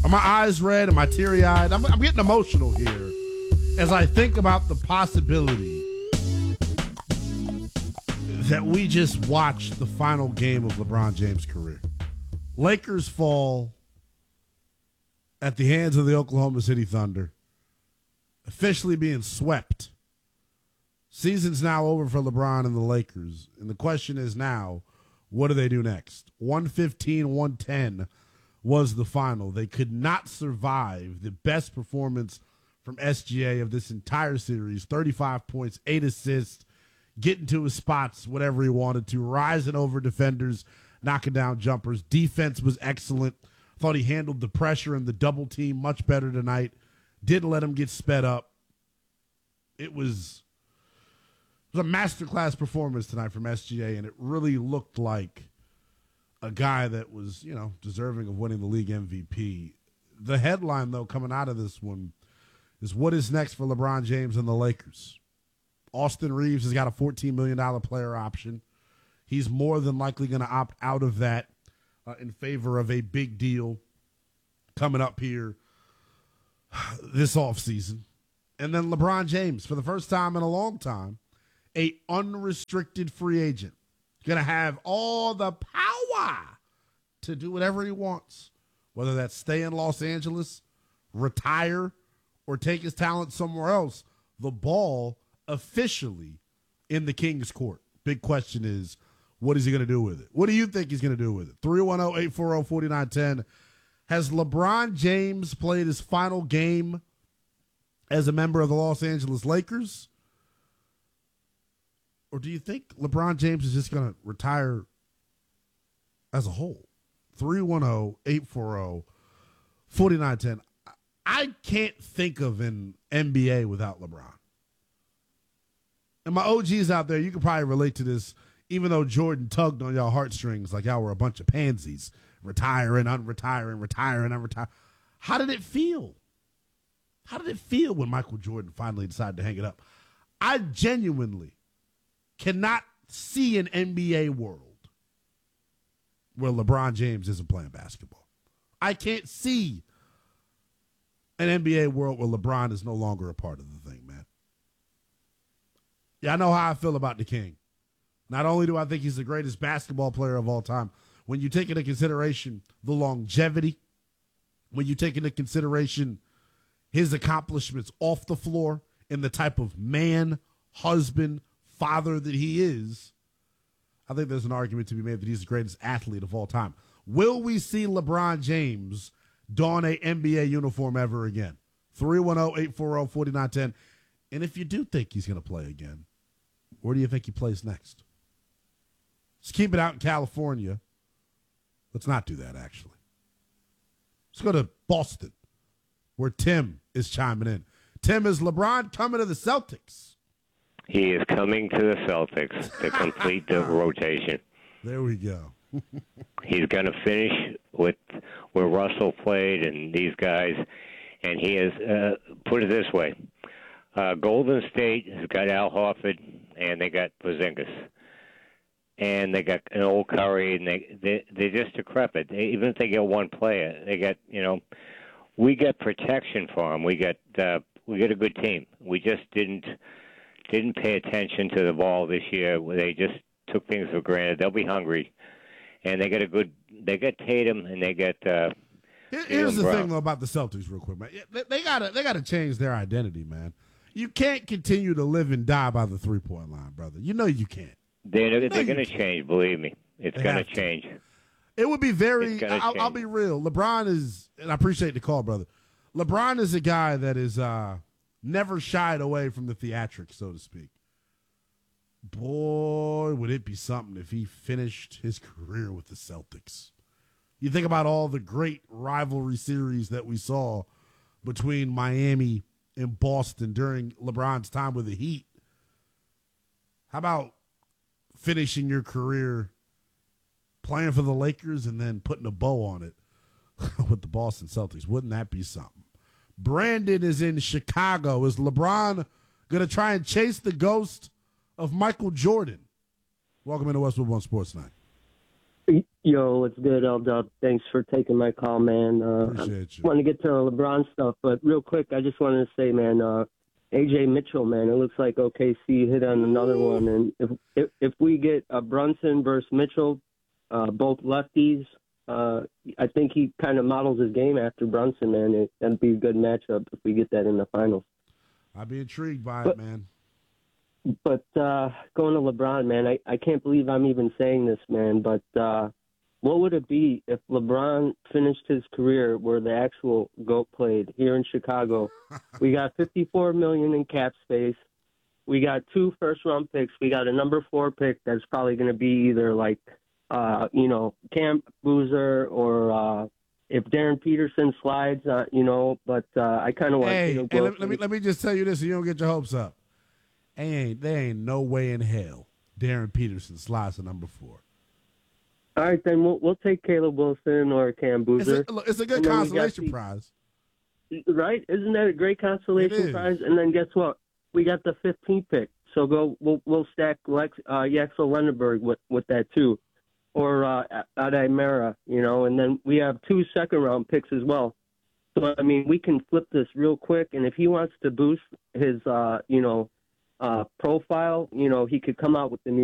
Are my eyes red? Am I teary-eyed? I'm getting emotional here as I think about the possibility that we just watched the final game of LeBron James' career. Lakers fall at the hands of the Oklahoma City Thunder, officially being swept. Season's now over for LeBron and the Lakers. And the question is now, what do they do next? 115-110 was the final. They could not survive the best performance from SGA of this entire series. 35 points, 8 assists, getting to his spots, whatever he wanted to, rising over defenders, knocking down jumpers. Defense was excellent. Thought he handled the pressure and the double team much better tonight. Didn't let him get sped up. It was a masterclass performance tonight from SGA, and it really looked like a guy that was, deserving of winning the league MVP. The headline, though, coming out of this one is what is next for LeBron James and the Lakers. Austin Reeves has got a $14 million player option. He's more than likely going to opt out of that in favor of a big deal coming up here this offseason. And then LeBron James, for the first time in a long time, a unrestricted free agent. Going to have all the power to do whatever he wants, whether that's stay in Los Angeles, retire, or take his talent somewhere else. The ball officially in the King's court. Big question is, what is he going to do with it? What do you think he's going to do with it? 310-840-4910. Has LeBron James played his final game as a member of the Los Angeles Lakers? Or do you think LeBron James is just going to retire as a whole? 310-840-4910. I can't think of an NBA without LeBron. And my OGs out there, you can probably relate to this, even though Jordan tugged on y'all heartstrings like y'all were a bunch of pansies, retiring, unretiring, retiring, unretiring. How did it feel? How did it feel when Michael Jordan finally decided to hang it up? I genuinely cannot see an NBA world where LeBron James isn't playing basketball. I can't see an NBA world where LeBron is no longer a part of the thing, man. Yeah, I know how I feel about the King. Not only do I think he's the greatest basketball player of all time, when you take into consideration the longevity, when you take into consideration his accomplishments off the floor and the type of man, husband, father that he is, I think there's an argument to be made that he's the greatest athlete of all time. Will we see LeBron James don a NBA uniform ever again? 310-840-4910. And if you do think he's going to play again, where do you think he plays next? Let's keep it out in California. Let's not do that, actually. Let's go to Boston, where Tim is chiming in. Tim, is LeBron coming to the Celtics? He is coming to the Celtics to complete the rotation. There we go. He's going to finish with where Russell played and these guys. And he has, put it this way, Golden State has got Al Horford, and they got Porzingis. And they got an old Curry, and they're just decrepit. Even if they get one player, they got, we got protection for them. We got a good team. We just didn't pay attention to the ball this year. They just took things for granted. They'll be hungry, and they got Tatum, and they got. Here's the thing though about the Celtics, real quick, man. They gotta change their identity, man. You can't continue to live and die by the 3-point line, brother. You know you can't. They're going to change. Believe me, it's going to change. It would be very. I'll be real. LeBron is, and I appreciate the call, brother. LeBron is a guy that is never shied away from the theatrics, so to speak. Boy, would it be something if he finished his career with the Celtics. You think about all the great rivalry series that we saw between Miami and Boston during LeBron's time with the Heat. How about finishing your career playing for the Lakers and then putting a bow on it with the Boston Celtics? Wouldn't that be something? Brandon is in Chicago. Is LeBron going to try and chase the ghost of Michael Jordan? Welcome into Westwood One Sports Night. Yo, what's good, L-Dub? Thanks for taking my call, man. Appreciate you. I want to get to LeBron stuff, but real quick, I just wanted to say, man, AJ Mitchell, man, it looks like OKC hit on another one, and if we get a Brunson versus Mitchell, both lefties, I think he kind of models his game after Brunson, man. That'd be a good matchup if we get that in the finals. I'd be intrigued by it, man. But going to LeBron, man, I can't believe I'm even saying this, man, but what would it be if LeBron finished his career where the actual GOAT played here in Chicago? We got $54 million in cap space. We got 2 first-round picks. We got a number 4 pick that's probably going to be either like, Cam Boozer or if Darren Peterson slides, but I kind of want to let me just tell you this so you don't get your hopes up. There ain't no way in hell Darren Peterson slides to number 4. All right, then we'll take Caleb Wilson or Cam Boozer. It's a good consolation prize. Right? Isn't that a great consolation prize? And then guess what? We got the 15th pick. So we'll stack Yaxel Lendenberg with that too. Or Adai Mera, and then we have 2 second-round picks as well. So, I mean, we can flip this real quick, and if he wants to boost his, profile, he could come out with the new